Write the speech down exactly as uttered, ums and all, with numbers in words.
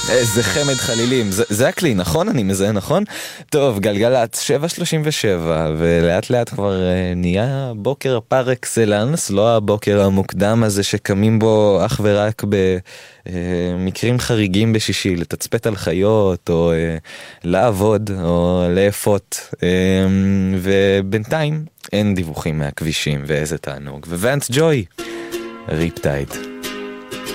איזה חמד חלילים, זה, זה הכלי, נכון? אני מזהה, נכון? טוב, גלגלת שבע שלושים ושבע, ולאט לאט כבר אה, נהיה בוקר פר אקסלנס, לא הבוקר המוקדם הזה שקמים בו אך ורק במקרים אה, חריגים בשישי, לתצפת על חיות, או אה, לעבוד, או לאפות, אה, ובינתיים אין דיווחים מהכבישים, ואיזה תענוג. וואנס ג'וי, ריפטייד.